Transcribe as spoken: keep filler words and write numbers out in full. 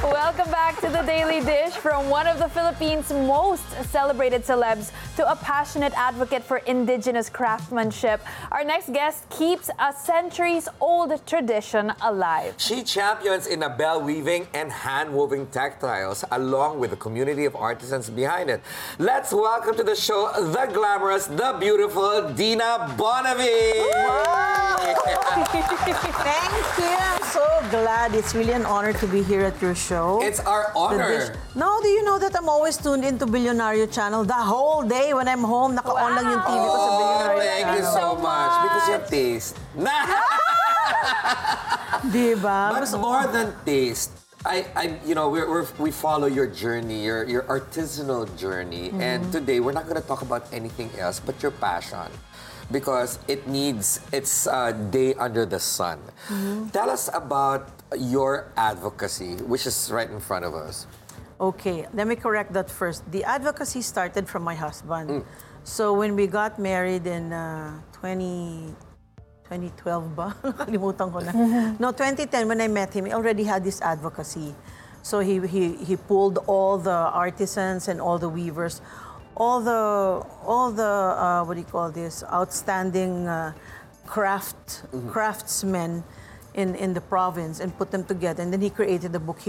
Welcome back to the Daily Dish. From one of the Philippines' most celebrated celebs to a passionate advocate for indigenous craftsmanship, our next guest keeps a centuries-old tradition alive. She champions in a bell weaving and hand-woven textiles, along with the community of artisans behind it. Let's welcome to the show the glamorous, the beautiful Dina Bonavie. Thank you. I'm so glad. It's really an honor to be here at your show. It's our honor. No, do you know that I'm always tuned into Billionario Channel the whole day when I'm home? Naka-on lang yung T V ko sa Oh, Billionario thank Channel. you so much. Because you have taste. Diba? But more than taste, I, I, you know, we're, we're, we follow your journey, your, your artisanal journey. Mm-hmm. And today, we're not going to talk about anything else but your passion. Because it needs its uh, day under the sun. Mm-hmm. Tell us about your advocacy, which is right in front of us. Okay, let me correct that first. The advocacy started from my husband. Mm. So when we got married in uh, twenty, twenty twelve ba? Nakalimutan ko na. No, twenty ten, when I met him, he already had this advocacy. So he, he, he pulled all the artisans and all the weavers, all the, all the uh, what do you call this, outstanding uh, craft, mm-hmm. craftsmen in, in the province and put them together. And then he created the book.